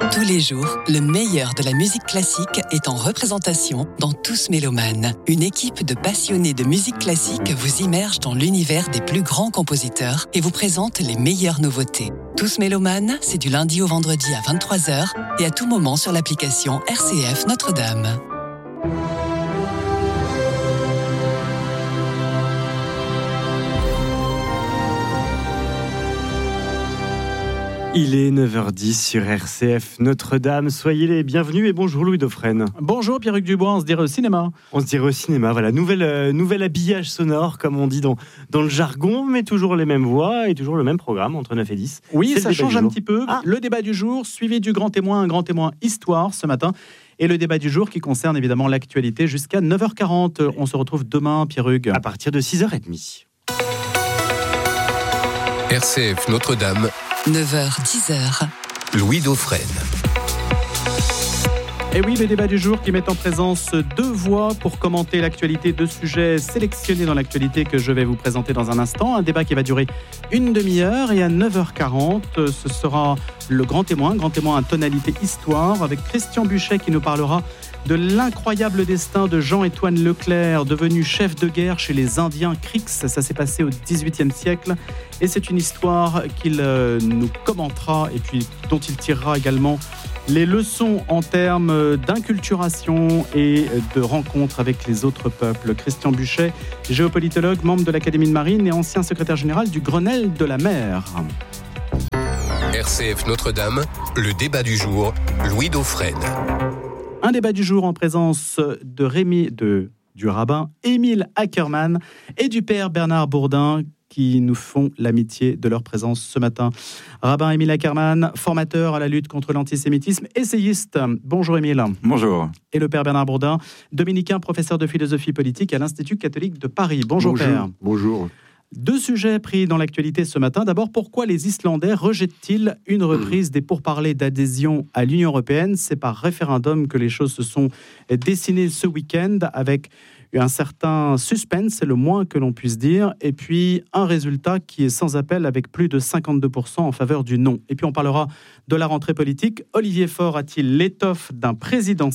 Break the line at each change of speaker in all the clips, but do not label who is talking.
Tous les jours, le meilleur de la musique classique est en représentation dans Tous Mélomanes. Une équipe de passionnés de musique classique vous immerge dans l'univers des plus grands compositeurs et vous présente les meilleures nouveautés. Tous Mélomanes, c'est du lundi au vendredi à 23h et à tout moment sur l'application RCF Notre-Dame.
Il est 9h10 sur RCF Notre-Dame. Soyez les bienvenus et bonjour Louis Dauphren.
Bonjour Pierre-Hugues Dubois, on se dirait au cinéma.
On se dirait au cinéma, voilà, nouvel habillage sonore comme on dit dans le jargon, mais toujours les mêmes voix et toujours le même programme entre 9 et 10.
Oui, ça change un petit peu.
Ah.
Le débat du jour, suivi du grand témoin, un grand témoin histoire ce matin. Et le débat du jour qui concerne évidemment l'actualité jusqu'à 9h40. On se retrouve demain, Pierre-Hugues.
À partir de 6h30.
RCF Notre-Dame.
9h, 10h.
Louis Dauphren.
Et oui, le débat du jour qui met en présence deux voix pour commenter l'actualité, deux sujets sélectionnés dans l'actualité que je vais vous présenter dans un instant. Un débat qui va durer une demi-heure et à 9h40, ce sera le grand témoin à tonalité histoire avec Christian Buchet qui nous parlera de l'incroyable destin de Jean-Étoine Leclerc, devenu chef de guerre chez les Indiens Creeks. Ça s'est passé au XVIIIe siècle et c'est une histoire qu'il nous commentera et puis dont il tirera également les leçons en termes d'inculturation et de rencontre avec les autres peuples. Christian Buchet, géopolitologue, membre de l'Académie de Marine et ancien secrétaire général du Grenelle de la mer.
RCF Notre-Dame, le débat du jour, Louis Dauphren.
Un débat du jour en présence du rabbin Émile Ackermann et du père Bernard Bourdin qui nous font l'amitié de leur présence ce matin. Rabbin Émile Ackermann, formateur à la lutte contre l'antisémitisme, essayiste. Bonjour Émile.
Bonjour.
Et le père Bernard Bourdin, dominicain, professeur de philosophie politique à l'Institut catholique de Paris. Bonjour père.
Bonjour.
Deux sujets pris dans l'actualité ce matin. D'abord, pourquoi les Islandais rejettent-ils une reprise des pourparlers d'adhésion à l'Union européenne ? C'est par référendum que les choses se sont dessinées ce week-end avec un certain suspense, c'est le moins que l'on puisse dire, et puis un résultat qui est sans appel avec plus de 52% en faveur du non. Et puis on parlera de la rentrée politique. Olivier Faure a-t-il l'étoffe d'un présidentiable ?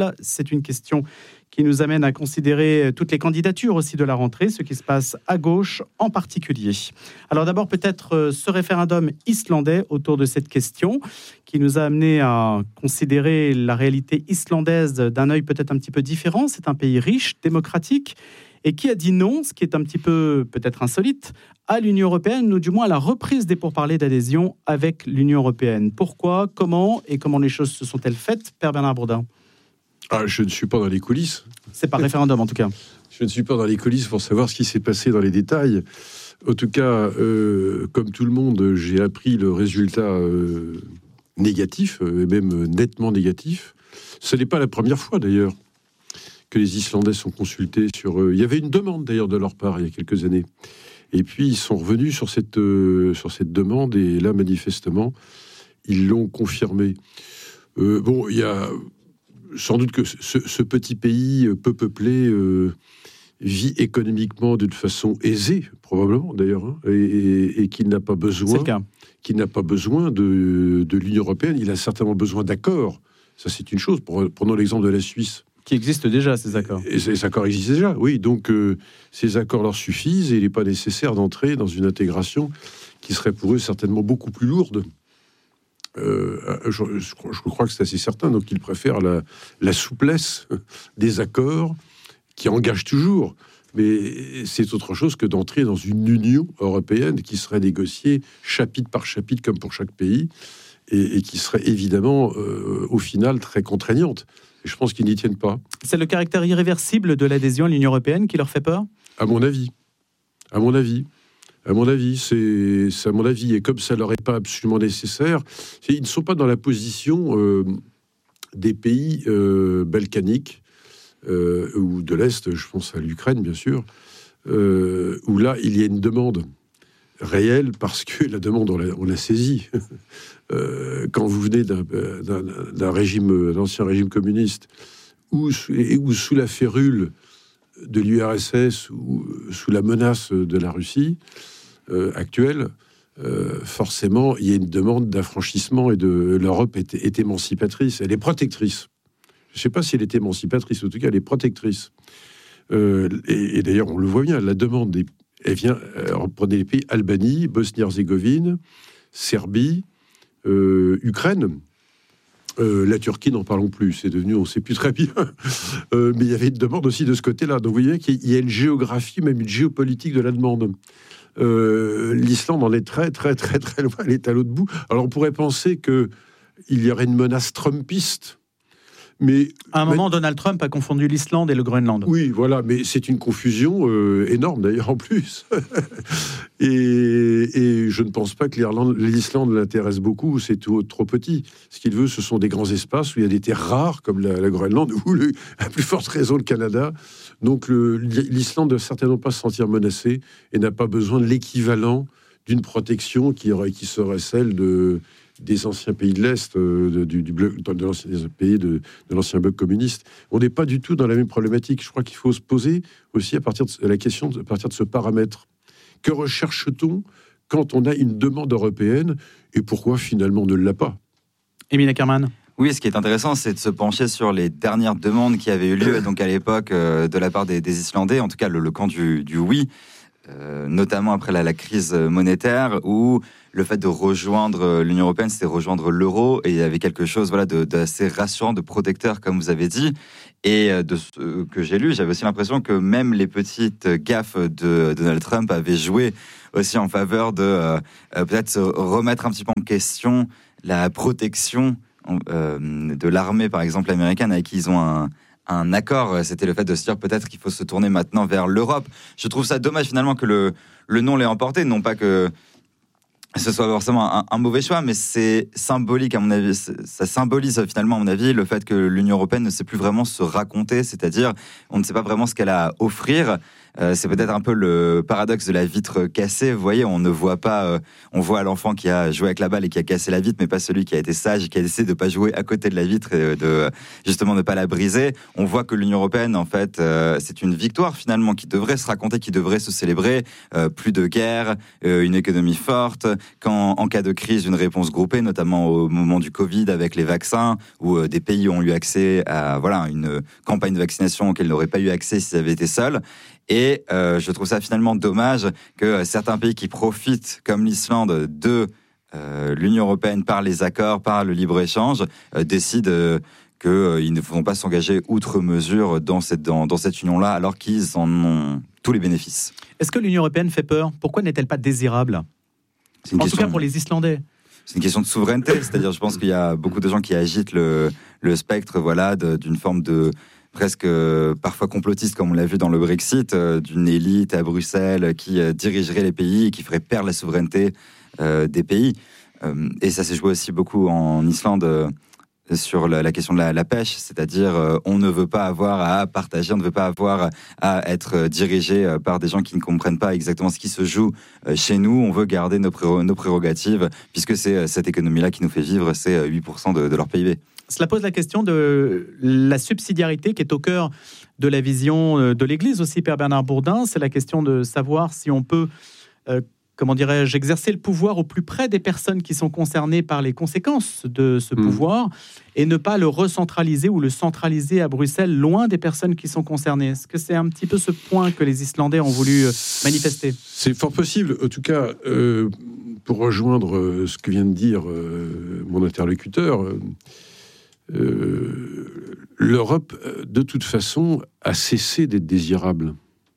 C'est une question qui nous amène à considérer toutes les candidatures aussi de la rentrée, ce qui se passe à gauche en particulier. Alors d'abord peut-être ce référendum islandais autour de cette question qui nous a amené à considérer la réalité islandaise d'un œil peut-être un petit peu différent. C'est un pays riche, démocratique, et qui a dit non, ce qui est un petit peu peut-être insolite, à l'Union européenne, ou du moins à la reprise des pourparlers d'adhésion avec l'Union européenne. Pourquoi, comment et comment les choses se sont-elles faites, Père Bernard Bourdin ?
Je ne suis pas dans les coulisses.
C'est par référendum en tout cas.
Je ne suis pas dans les coulisses pour savoir ce qui s'est passé dans les détails. En tout cas, comme tout le monde, j'ai appris le résultat négatif, et même nettement négatif. Ce n'est pas la première fois d'ailleurs que les Islandais sont consultés sur... Il y avait une demande d'ailleurs de leur part il y a quelques années. Et puis ils sont revenus sur cette demande et là manifestement, ils l'ont confirmé. Il y a... Sans doute que ce petit pays peu peuplé vit économiquement d'une façon aisée, probablement d'ailleurs, et qu'il n'a pas besoin,
c'est le cas.
Qu'il n'a pas besoin de l'Union européenne. Il a certainement besoin d'accords. Ça, c'est une chose. Prenons l'exemple de la Suisse.
Qui existent déjà, ces accords.
Et ces accords existent déjà, oui. Donc, ces accords leur suffisent et il n'est pas nécessaire d'entrer dans une intégration qui serait pour eux certainement beaucoup plus lourde. Je crois que c'est assez certain, donc ils préfèrent la souplesse des accords qui engagent toujours, mais c'est autre chose que d'entrer dans une Union européenne qui serait négociée chapitre par chapitre comme pour chaque pays et qui serait évidemment au final très contraignante. Et je pense qu'ils n'y tiennent pas.
C'est le caractère irréversible de l'adhésion à l'Union européenne qui leur fait peur ?
À mon avis, c'est à mon avis, et comme ça leur est pas absolument nécessaire, ils ne sont pas dans la position des pays balkaniques ou de l'Est, je pense à l'Ukraine bien sûr, où là il y a une demande réelle parce que la demande on l'a saisie. Quand vous venez d'un régime, d'un ancien régime communiste, ou sous la férule de l'URSS ou sous la menace de la Russie actuelle, forcément, il y a une demande d'affranchissement et l'Europe est émancipatrice. Elle est protectrice. Je ne sais pas si elle est émancipatrice, en tout cas, elle est protectrice. Et d'ailleurs, on le voit bien, la demande, elle vient, prenez les pays, Albanie, Bosnie-Herzégovine, Serbie, Ukraine. La Turquie, n'en parlons plus, c'est devenu, on ne sait plus très bien. Mais il y avait une demande aussi de ce côté-là. Donc vous voyez qu'il y a une géographie, même une géopolitique de la demande. L'Islande en est très, très, très, très loin, elle est à l'autre bout. Alors on pourrait penser qu'il y aurait une menace trumpiste. Mais
à un moment, Donald Trump a confondu l'Islande et le Groenland.
Oui, voilà, mais c'est une confusion énorme d'ailleurs en plus. et je ne pense pas que l'Islande l'intéresse beaucoup, c'est trop petit. Ce qu'il veut, ce sont des grands espaces où il y a des terres rares, comme la Groenland, ou à plus forte raison le Canada. Donc l'Islande ne doit certainement pas se sentir menacée et n'a pas besoin de l'équivalent d'une protection qui serait celle des anciens pays de l'Est, de l'ancien bloc communiste. On n'est pas du tout dans la même problématique. Je crois qu'il faut se poser aussi à partir de ce paramètre. Que recherche-t-on quand on a une demande européenne et pourquoi finalement on ne l'a pas?
Émile Ackermann.
Oui, ce qui est intéressant, c'est de se pencher sur les dernières demandes qui avaient eu lieu donc à l'époque de la part des Islandais, en tout cas le camp du oui, notamment après la crise monétaire, où le fait de rejoindre l'Union européenne, c'était rejoindre l'euro, et il y avait quelque chose d'assez rassurant, de protecteur, comme vous avez dit. Et de ce que j'ai lu, j'avais aussi l'impression que même les petites gaffes de Donald Trump avaient joué aussi en faveur de peut-être se remettre un petit peu en question la protection de l'armée, par exemple, américaine, avec qui ils ont un accord. C'était le fait de se dire peut-être qu'il faut se tourner maintenant vers l'Europe. Je trouve ça dommage finalement que le nom l'ait emporté, non pas que ce soit forcément un mauvais choix, mais c'est symbolique à mon avis. Ça symbolise finalement à mon avis le fait que l'Union européenne ne sait plus vraiment se raconter, c'est-à-dire on ne sait pas vraiment ce qu'elle a à offrir. C'est peut-être un peu le paradoxe de la vitre cassée. Vous voyez, on ne voit pas, on voit l'enfant qui a joué avec la balle et qui a cassé la vitre, mais pas celui qui a été sage et qui a décidé de ne pas jouer à côté de la vitre et de justement ne pas la briser. On voit que l'Union européenne, en fait, c'est une victoire finalement qui devrait se raconter, qui devrait se célébrer. Plus de guerre, une économie forte, en cas de crise, une réponse groupée, notamment au moment du Covid avec les vaccins, où des pays ont eu accès à une campagne de vaccination auquel ils n'auraient pas eu accès s'ils avaient été seuls. Et je trouve ça finalement dommage que certains pays qui profitent, comme l'Islande, de l'Union européenne par les accords, par le libre-échange, décident qu'ils ne vont pas s'engager outre mesure dans cette union-là, alors qu'ils en ont tous les bénéfices.
Est-ce que l'Union européenne fait peur? Pourquoi n'est-elle pas désirable? En tout cas pour les Islandais.
C'est une question de souveraineté, c'est-à-dire je pense qu'il y a beaucoup de gens qui agitent le spectre d'une forme de presque parfois complotiste, comme on l'a vu dans le Brexit, d'une élite à Bruxelles qui dirigerait les pays et qui ferait perdre la souveraineté des pays. Et ça s'est joué aussi beaucoup en Islande sur la question de la pêche, c'est-à-dire on ne veut pas avoir à partager, on ne veut pas avoir à être dirigé par des gens qui ne comprennent pas exactement ce qui se joue chez nous. On veut garder nos prérogatives, puisque c'est cette économie-là qui nous fait vivre, c'est 8% de leur PIB.
Cela pose la question de la subsidiarité qui est au cœur de la vision de l'Église aussi, Père Bernard Bourdin. C'est la question de savoir si on peut, exercer le pouvoir au plus près des personnes qui sont concernées par les conséquences de ce pouvoir et ne pas le recentraliser ou le centraliser à Bruxelles, loin des personnes qui sont concernées. Est-ce que c'est un petit peu ce point que les Islandais ont voulu manifester? C'est
fort possible. En tout cas, pour rejoindre ce que vient de dire mon interlocuteur, l'Europe, de toute façon, a cessé d'être désirable.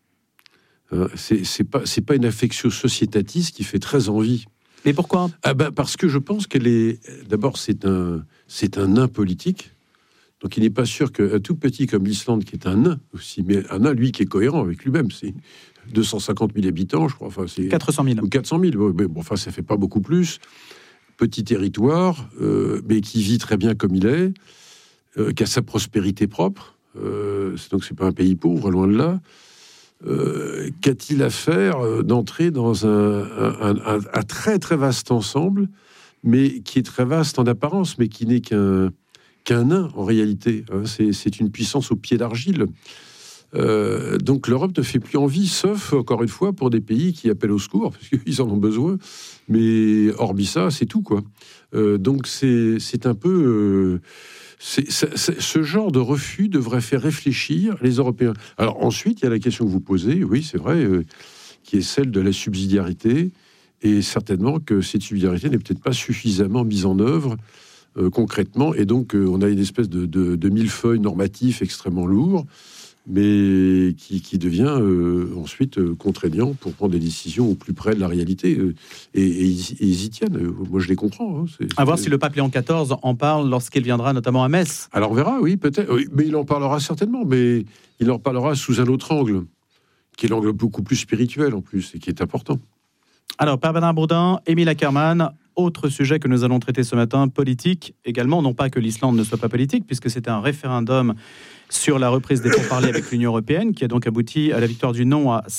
C'est pas une affectio societatis qui fait très envie.
Mais pourquoi?
Parce que je pense qu'elle est... D'abord, c'est un nain politique. Donc, il n'est pas sûr qu'un tout petit comme l'Islande, qui est un nain aussi, mais un nain, lui, qui est cohérent avec lui-même, c'est 250 000 habitants, je crois. Enfin, c'est
400 000.
Ou 400 000. Mais bon, enfin, ça fait pas beaucoup plus. Petit territoire, mais qui vit très bien comme il est, qui a sa prospérité propre. Donc, c'est pas un pays pauvre, loin de là. Qu'a-t-il à faire d'entrer dans un très très vaste ensemble, mais qui est très vaste en apparence, mais qui n'est qu'un nain en réalité. C'est une puissance au pied d'argile. Donc l'Europe ne fait plus envie, sauf, encore une fois, pour des pays qui appellent au secours, parce qu'ils en ont besoin. Mais hormis ça, c'est tout, quoi. Donc c'est un peu... ce genre de refus devrait faire réfléchir les Européens. Alors ensuite, il y a la question que vous posez, oui, c'est vrai, qui est celle de la subsidiarité, et certainement que cette subsidiarité n'est peut-être pas suffisamment mise en œuvre concrètement, et donc on a une espèce de millefeuille normatif extrêmement lourd, mais qui devient ensuite contraignant pour prendre des décisions au plus près de la réalité. Et ils y tiennent. Moi, je les comprends.
À voir si le pape Léon XIV en parle lorsqu'il viendra notamment à Metz.
Alors, on verra, oui, peut-être. Oui, mais il en parlera certainement, mais il en parlera sous un autre angle, qui est l'angle beaucoup plus spirituel, en plus, et qui est important.
Alors, Père Bernard Bourdin, Émile Ackermann, autre sujet que nous allons traiter ce matin, politique également, non pas que l'Islande ne soit pas politique, puisque c'était un référendum sur la reprise des pourparlers avec l'Union européenne, qui a donc abouti à la victoire du non à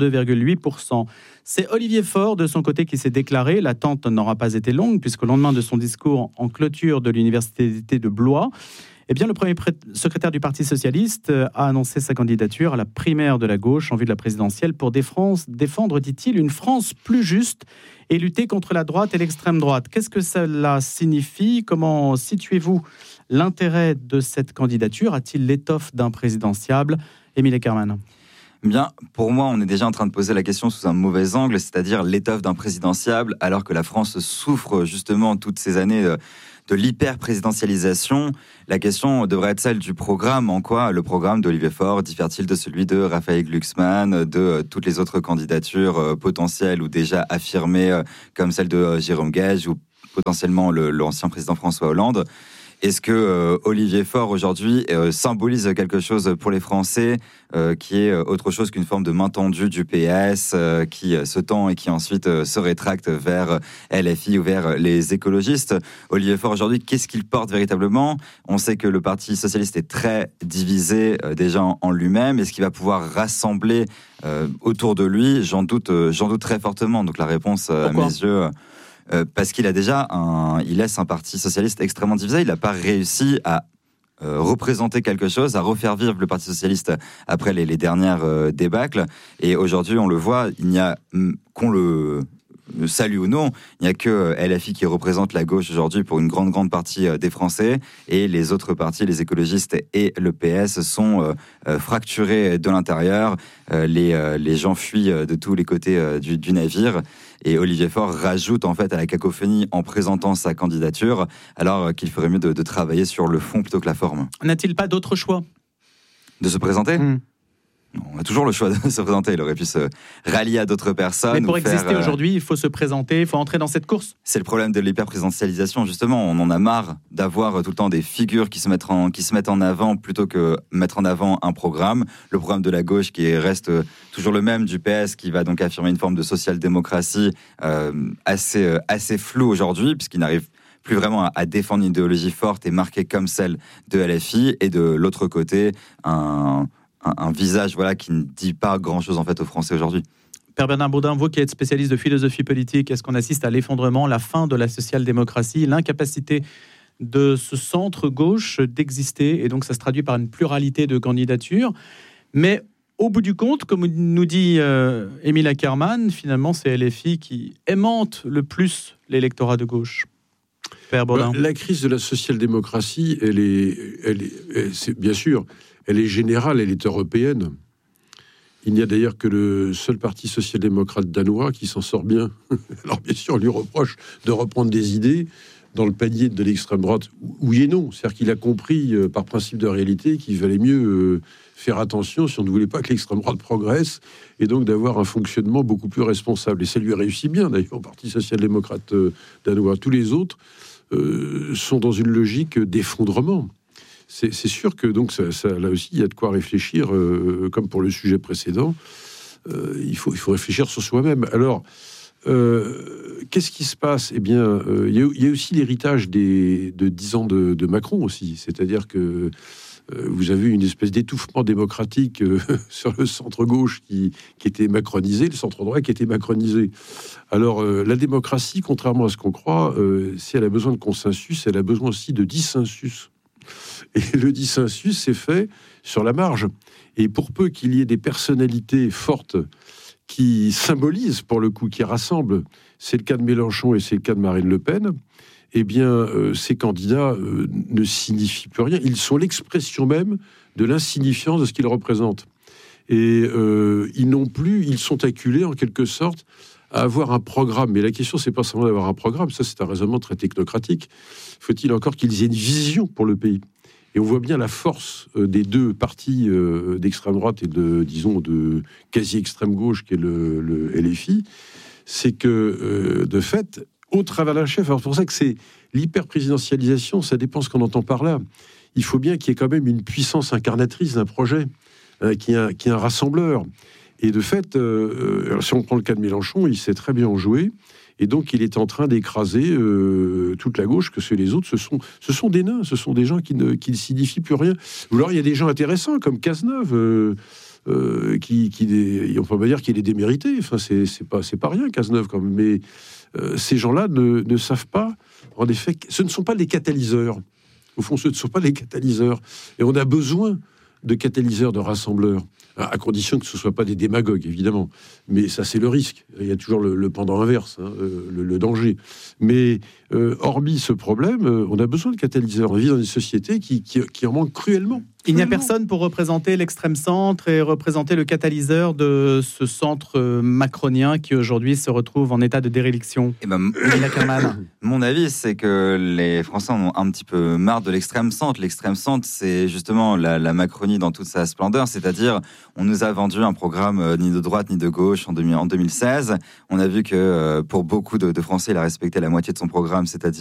52,8%. C'est Olivier Faure, de son côté, qui s'est déclaré. L'attente n'aura pas été longue, puisqu'au lendemain de son discours en clôture de l'université d'été de Blois, eh bien, le premier secrétaire du Parti socialiste a annoncé sa candidature à la primaire de la gauche en vue de la présidentielle pour défendre, dit-il, une France plus juste et lutter contre la droite et l'extrême droite. Qu'est-ce que cela signifie ? Comment situez-vous l'intérêt de cette candidature ? A-t-il l'étoffe d'un présidentiable ? Émile Ackermann.
Bien, pour moi, on est déjà en train de poser la question sous un mauvais angle, c'est-à-dire l'étoffe d'un présidentiable, alors que la France souffre justement toutes ces années de l'hyper-présidentialisation. La question devrait être celle du programme. En quoi le programme d'Olivier Faure diffère-t-il de celui de Raphaël Glucksmann, de toutes les autres candidatures potentielles ou déjà affirmées, comme celle de Jérôme Gage ou potentiellement l'ancien président François Hollande ? Est-ce que Olivier Faure, aujourd'hui, symbolise quelque chose pour les Français qui est autre chose qu'une forme de main tendue du PS qui se tend et qui ensuite se rétracte vers LFI ou vers les écologistes ? Olivier Faure, aujourd'hui, qu'est-ce qu'il porte véritablement ? On sait que le Parti socialiste est très divisé déjà en lui-même. Est-ce qu'il va pouvoir rassembler autour de lui ? J'en doute très fortement. Donc la réponse, à mes yeux... parce qu'il a déjà il laisse un parti socialiste extrêmement divisé. Il n'a pas réussi à représenter quelque chose, à refaire vivre le Parti socialiste après les dernières débâcles. Et aujourd'hui, on le voit, il n'y a, qu'on le salue ou non, il n'y a que LFI qui représente la gauche aujourd'hui pour une grande partie des Français, et les autres partis, les écologistes et le PS, sont fracturés de l'intérieur. Les gens fuient de tous les côtés du navire, et Olivier Faure rajoute en fait à la cacophonie en présentant sa candidature, alors qu'il ferait mieux de travailler sur le fond plutôt que la forme.
N'a-t-il pas d'autre choix ?
De se présenter ? On a toujours le choix de se présenter. Il aurait pu se rallier à d'autres personnes.
Mais pour exister aujourd'hui, il faut se présenter, il faut entrer dans cette course.
C'est le problème de l'hyper-présidentialisation, justement. On en a marre d'avoir tout le temps des figures qui se mettent en avant plutôt que mettre en avant un programme. Le programme de la gauche qui reste toujours le même, du PS, qui va donc affirmer une forme de social-démocratie assez floue aujourd'hui, puisqu'il n'arrive plus vraiment à défendre une idéologie forte et marquée comme celle de LFI. Et de l'autre côté, un visage qui ne dit pas grand-chose en fait aux Français aujourd'hui.
Père Bernard Bourdin, vous qui êtes spécialiste de philosophie politique, est-ce qu'on assiste à l'effondrement, la fin de la social-démocratie, l'incapacité de ce centre-gauche d'exister, et donc ça se traduit par une pluralité de candidatures, mais au bout du compte, comme nous dit Émile Ackermann, finalement c'est LFI qui aimante le plus l'électorat de gauche. Père Bourdin.
La crise de la social-démocratie, c'est bien sûr, elle est générale, elle est européenne. Il n'y a d'ailleurs que le seul parti social-démocrate danois qui s'en sort bien. Alors bien sûr, on lui reproche de reprendre des idées dans le panier de l'extrême droite. Oui et non. C'est-à-dire qu'il a compris, par principe de réalité, qu'il valait mieux faire attention si on ne voulait pas que l'extrême droite progresse, et donc d'avoir un fonctionnement beaucoup plus responsable. Et ça lui réussit bien, d'ailleurs, au Parti social-démocrate danois. Tous les autres sont dans une logique d'effondrement. C'est sûr que donc ça, là aussi, il y a de quoi réfléchir, comme pour le sujet précédent. Il faut réfléchir sur soi-même. Alors, qu'est-ce qui se passe ? Eh bien, il y a aussi l'héritage de 10 ans de Macron aussi. C'est-à-dire que vous avez une espèce d'étouffement démocratique sur le centre-gauche qui était macronisé, le centre-droit qui était macronisé. Alors, la démocratie, contrairement à ce qu'on croit, si elle a besoin de consensus, elle a besoin aussi de dissensus. Et le dissensus s'est fait sur la marge. Et pour peu qu'il y ait des personnalités fortes qui symbolisent, pour le coup, qui rassemblent, c'est le cas de Mélenchon et c'est le cas de Marine Le Pen, eh bien, ces candidats ne signifient plus rien. Ils sont l'expression même de l'insignifiance de ce qu'ils représentent. Et ils sont acculés, en quelque sorte, à avoir un programme. Mais la question, c'est pas seulement d'avoir un programme, ça c'est un raisonnement très technocratique. Faut-il encore qu'ils aient une vision pour le pays ? Et on voit bien la force des deux partis d'extrême droite et de quasi-extrême gauche, qui est le LFI, c'est que, de fait, au travers d'un chef, alors c'est pour ça que c'est l'hyper-présidentialisation, ça dépend ce qu'on entend par là. Il faut bien qu'il y ait quand même une puissance incarnatrice d'un projet, qui est un rassembleur. Et de fait, si on prend le cas de Mélenchon, il sait très bien en jouer. Et donc, il est en train d'écraser toute la gauche, que les autres, ce sont des nains, ce sont des gens qui ne signifient plus rien. Ou alors, il y a des gens intéressants, comme Cazeneuve, on peut pas dire qu'il est démérité. Enfin, c'est pas rien, Cazeneuve, quand même. Mais ces gens-là ne savent pas, en effet, ce ne sont pas les catalyseurs. Au fond, ce ne sont pas les catalyseurs. Et on a besoin de catalyseurs, de rassembleurs, à condition que ce ne soit pas des démagogues, évidemment. Mais ça, c'est le risque. Il y a toujours le pendant inverse, le danger. Mais hormis ce problème, on a besoin de catalyseurs. On vit dans des sociétés qui en manquent cruellement.
Il n'y a personne pour représenter l'extrême centre et représenter le catalyseur de ce centre macronien qui aujourd'hui se retrouve en état de déréliction.
Mon avis, c'est que les Français en ont un petit peu marre de l'extrême centre. L'extrême centre, c'est justement la Macronie dans toute sa splendeur, c'est-à-dire on nous a vendu un programme ni de droite ni de gauche en 2016. On a vu que pour beaucoup de Français, il a respecté la moitié de son programme, c'est-à-dire